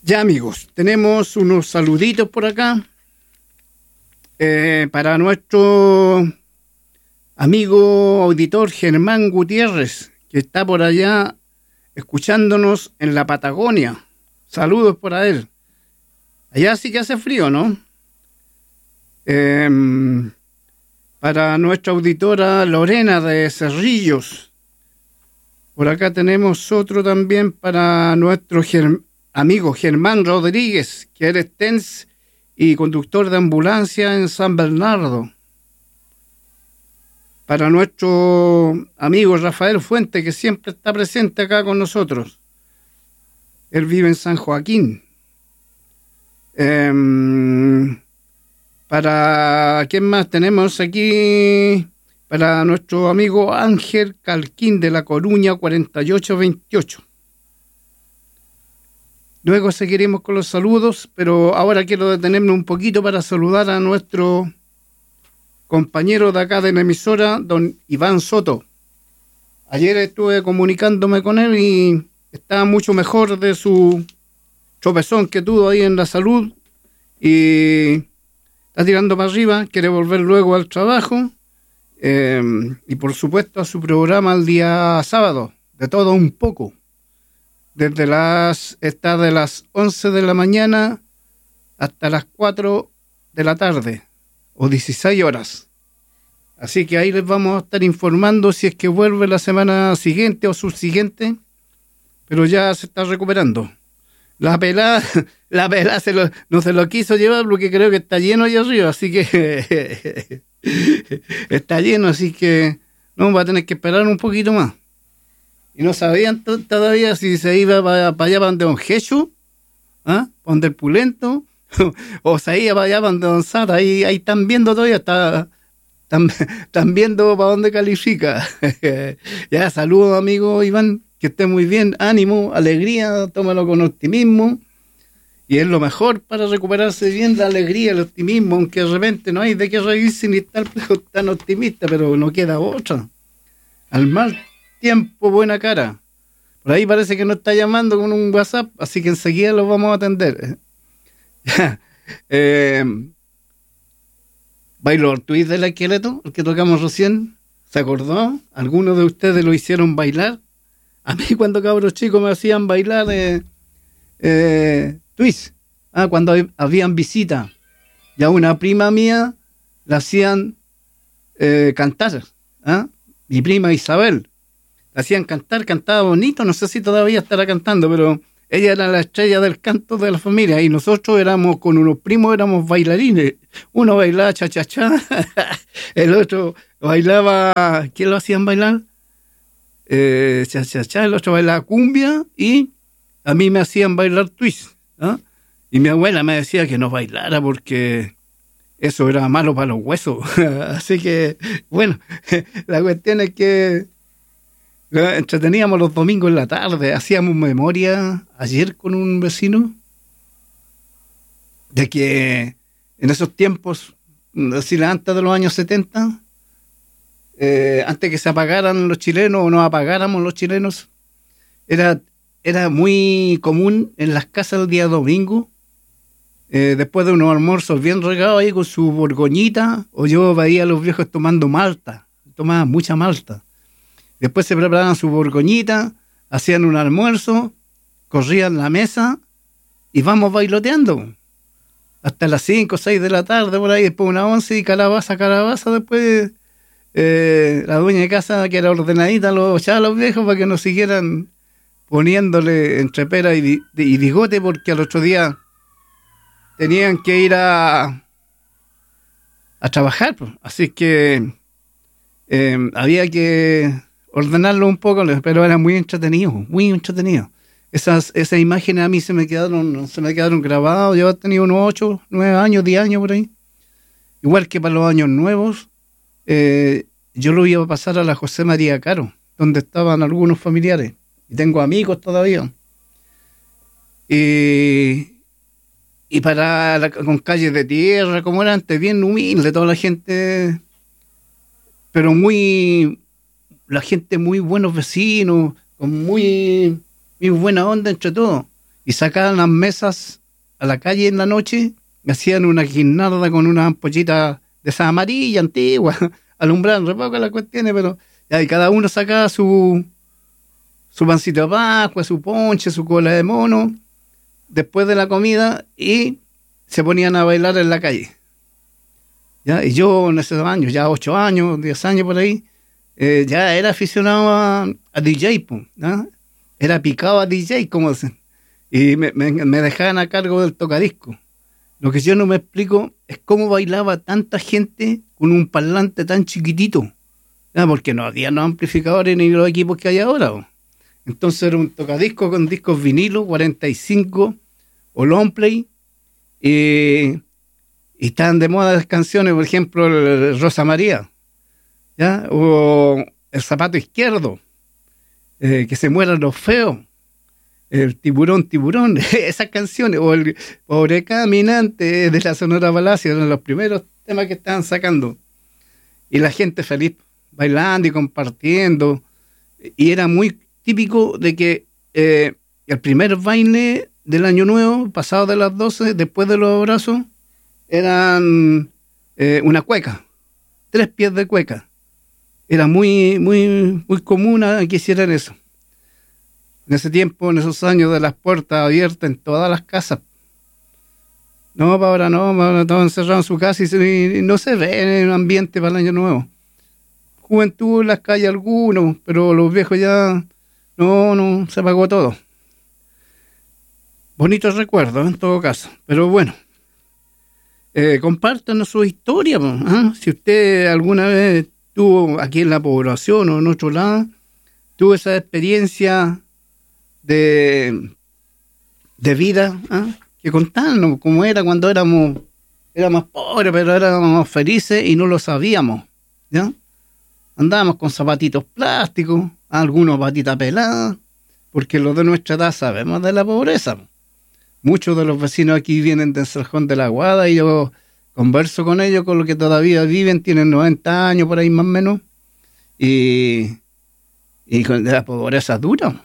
Ya amigos, tenemos unos saluditos por acá para nuestro amigo auditor Germán Gutiérrez, que está por allá escuchándonos en la Patagonia. Saludos para él. Allá sí que hace frío, ¿no? Para nuestra auditora Lorena de Cerrillos. Por acá tenemos otro también para nuestro amigo Germán Rodríguez, que eres TENS y conductor de ambulancia en San Bernardo. Para nuestro amigo Rafael Fuente, que siempre está presente acá con nosotros. Él vive en San Joaquín. Para ¿quién más tenemos aquí? Para nuestro amigo Ángel Calquín de La Coruña 4828. Luego seguiremos con los saludos, pero ahora quiero detenerme un poquito para saludar a nuestro compañero de acá de la emisora, don Iván Soto. Ayer estuve comunicándome con él y está mucho mejor de su tropezón que tuvo ahí en la salud y está tirando para arriba, quiere volver luego al trabajo y por supuesto a su programa el día sábado, de todo un poco. Está de las 11 de la mañana hasta las 4 de la tarde, o 16 horas. Así que ahí les vamos a estar informando si es que vuelve la semana siguiente o subsiguiente, pero ya se está recuperando. La pelada no se lo quiso llevar porque creo que está lleno allá arriba, así que está lleno, así que no va a tener que esperar un poquito más. Y no sabían todavía si se iba para allá para donde Don Jesús, ¿ah? Donde el Pulento, o se iba para allá para donde Don Sara. Ahí están viendo todavía, están viendo para dónde califica. Ya, saludos amigo Iván, que esté muy bien, ánimo, alegría, tómalo con optimismo. Y es lo mejor para recuperarse bien, la alegría, el optimismo, aunque de repente no hay de qué reírse ni estar tan optimista, pero no queda otra. Al mal tiempo, buena cara. Por ahí parece que nos está llamando con un WhatsApp, así que enseguida lo vamos a atender. Bailó el tuit del esqueleto, el que tocamos recién. ¿Se acordó? ¿Algunos de ustedes lo hicieron bailar? A mí cuando cabros chicos me hacían bailar twist. Cuando habían visita. Y a una prima mía la hacían cantar. Mi prima Isabel. La hacían cantar, cantaba bonito. No sé si todavía estará cantando, pero ella era la estrella del canto de la familia. Y nosotros éramos, con unos primos, éramos bailarines. Uno bailaba cha-cha-cha. El otro bailaba... ¿Quién lo hacían bailar? Cha-cha-cha. El otro bailaba cumbia. Y a mí me hacían bailar twist. Y mi abuela me decía que no bailara porque eso era malo para los huesos. Así que, bueno, la cuestión es que entreteníamos los domingos en la tarde. Hacíamos memoria ayer con un vecino de que en esos tiempos, decir antes de los años 70, antes que se apagaran los chilenos o nos apagáramos los chilenos, era muy común en las casas el día domingo, después de unos almuerzos bien regados ahí con su borgoñita, o yo veía a los viejos tomando malta, tomaban mucha malta. Después se preparaban su borgoñita, hacían un almuerzo, corrían la mesa y vamos bailoteando. Hasta las 5 o 6 de la tarde, por ahí, después una 11 y calabaza, después la dueña de casa, que era ordenadita, los echaba a los viejos para que nos siguieran poniéndole entre pera y bigote, porque al otro día tenían que ir a trabajar, pues. Así que había que ordenarlo un poco, pero era muy entretenido, muy entretenido. Esas imágenes a mí se me quedaron grabadas. Yo he tenido unos 8, 9 años, 10 años por ahí. Igual que para los años nuevos, yo lo iba a pasar a la José María Caro, donde estaban algunos familiares. Y tengo amigos todavía. Y con calles de tierra, como era antes, bien humilde, toda la gente, pero la gente muy buenos vecinos, con muy buena onda entre todos. y sacaban las mesas a la calle en la noche, me hacían una guirnalda con una ampollita de esa amarilla antigua, alumbraban re poco las cuestiones, pero ya, y cada uno sacaba su pancito de Pascua, su ponche, su cola de mono, después de la comida, y se ponían a bailar en la calle. ¿Ya? Y yo en esos años, ya 8 años, 10 años por ahí, ya era aficionado a DJ, ¿no? Era picado a DJ, como dicen. Y me dejaban a cargo del tocadisco. Lo que yo no me explico es cómo bailaba tanta gente con un parlante tan chiquitito, ¿ya? Porque no había los amplificadores ni los equipos que hay ahora, ¿no? Entonces era un tocadisco con discos vinilo, 45 o long play, y estaban de moda las canciones, por ejemplo, el Rosa María, ¿ya? O El zapato izquierdo, Que se mueran los feos, el tiburón, tiburón, esas canciones, o el Pobre Caminante de la Sonora Palacio, eran los primeros temas que estaban sacando. Y la gente feliz, bailando y compartiendo, y era muy típico de que el primer baile del Año Nuevo, pasado de las 12, después de los abrazos, eran una cueca, 3 pies de cueca. Era muy, muy, muy común que hicieran eso. En ese tiempo, en esos años de las puertas abiertas en todas las casas. No, para ahora todos encerrados en su casa y no se ve en el ambiente para el Año Nuevo. Juventud en las calles algunos, pero los viejos ya no, se apagó todo. Bonitos recuerdos en todo caso, pero bueno. Compártanos su historia, ¿eh? Si usted alguna vez tuvo aquí en la población o en otro lado, tuvo esa experiencia de vida, ¿eh? Que contarnos cómo era cuando éramos pobres, pero éramos felices y no lo sabíamos, ¿ya? Andábamos con zapatitos plásticos, algunos patitas peladas, porque los de nuestra edad sabemos de la pobreza. Muchos de los vecinos aquí vienen de Cerjón de la Guada y yo converso con ellos, con los que todavía viven, tienen 90 años por ahí más o menos, y con la pobreza dura.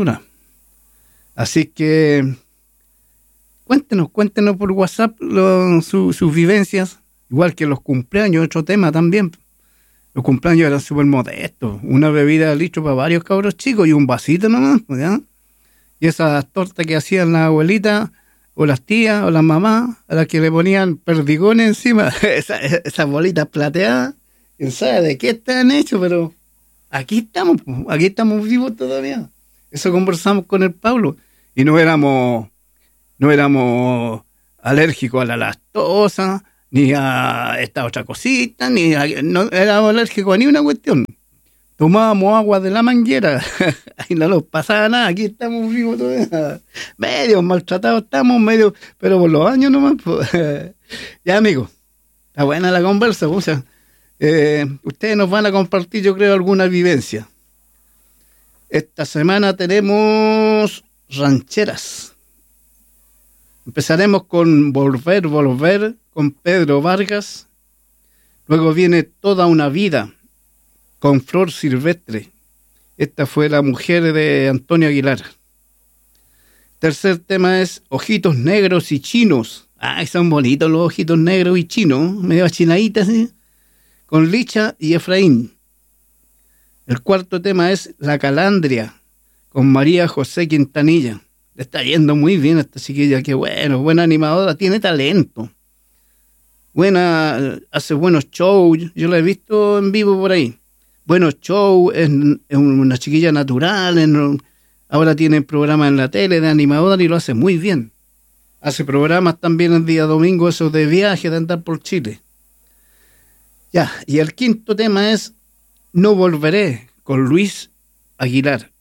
Así que cuéntenos por WhatsApp sus vivencias, igual que los cumpleaños, otro tema también. Los cumpleaños eran súper modestos, una bebida de litro para varios cabros chicos y un vasito nomás, ¿ya? Y esas tortas que hacían las abuelitas, o las tías, o las mamás, a las que le ponían perdigones encima, esas bolitas plateadas, quién sabe de qué están hechos, pero aquí estamos vivos todavía. Eso conversamos con el Pablo, y no éramos alérgicos a la lactosa, ni a esta otra cosita, no éramos alérgicos a ni una cuestión. Tomábamos agua de la manguera y no nos pasaba nada. Aquí estamos vivos todavía. Medio maltratados estamos, pero por los años nomás. Pues. Ya, amigos, está buena la conversa. O sea, ustedes nos van a compartir, yo creo, alguna vivencia. Esta semana tenemos rancheras. Empezaremos con Volver, con Pedro Vargas. Luego viene Toda una vida, con Flor Silvestre. Esta fue la mujer de Antonio Aguilar. Tercer tema es Ojitos Negros y Chinos. Son bonitos los ojitos negros y chinos, medio achinaditas, ¿sí? Con Licha y Efraín. El cuarto tema es La Calandria, con María José Quintanilla. Le está yendo muy bien a esta chiquilla, qué bueno, buena animadora, tiene talento. Buena, hace buenos shows, yo la he visto en vivo por ahí. Buenos shows, es una chiquilla natural, ahora tiene programas en la tele de animadora y lo hace muy bien. Hace programas también el día domingo, esos de viaje, de andar por Chile. Ya, y el quinto tema es No Volveré, con Luis Aguilar.